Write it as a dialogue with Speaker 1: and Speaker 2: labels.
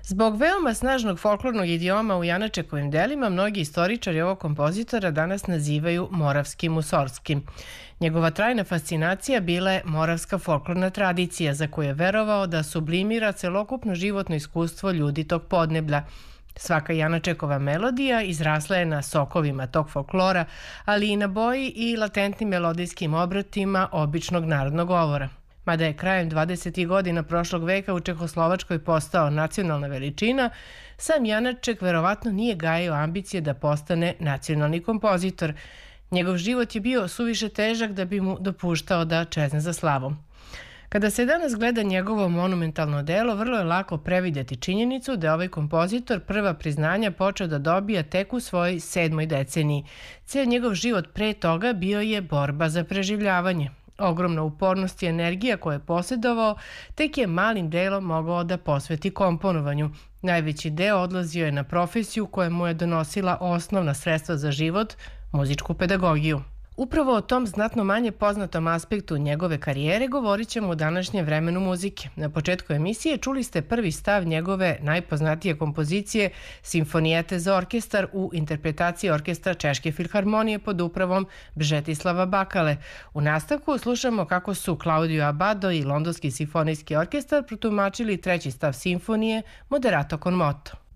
Speaker 1: Zbog veoma snažnog folklornog idioma u Janačekovim delima, mnogi istoričari ovog kompozitora danas nazivaju moravskim musorskim. Njegova trajna fascinacija bila je moravska folklorna tradicija za koju je verovao da sublimira celokupno životno iskustvo ljudi tog podneblja. Svaka Janačekova melodija izrasla je na sokovima tog folklora, ali i na boji i latentnim melodijskim obratima običnog narodnog govora. Mada je krajem 20. godina prošlog veka u Čehoslovačkoj postao nacionalna veličina, sam Janaček verovatno nije gajio ambicije da postane nacionalni kompozitor. Njegov život je bio suviše težak da bi mu dopuštao da čezne za slavom. Kada se danas gleda njegovo monumentalno delo, vrlo je lako previdjeti činjenicu da je ovaj kompozitor prva priznanja počeo da dobija tek u svojoj 7. deceniji. Ceo njegov život pre toga bio je borba za preživljavanje. Ogromna upornost i energija koju je posjedovao tek je malim delom mogao da posveti komponovanju. Najveći deo odlazio je na profesiju koja mu je donosila osnovna sredstva za život, muzičku pedagogiju. Upravo o tom znatno manje poznatom aspektu njegove karijere govorit ćemo u današnjem vremenu muzike. Na početku emisije čuli ste prvi stav njegove najpoznatije kompozicije Simfonijete za orkestar u interpretaciji orkestra Češke filharmonije pod upravom Bžetislava Bakale. U nastavku slušamo kako su Claudio Abbado i Londonski simfonijski orkestar protumačili treći stav simfonije Moderato con moto.